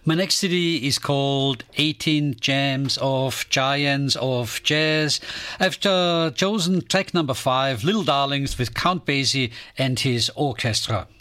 My next CD is called 18 Gems of Giants of Jazz. I've chosen track number 5, Little Darlings, with Count Basie and his orchestra.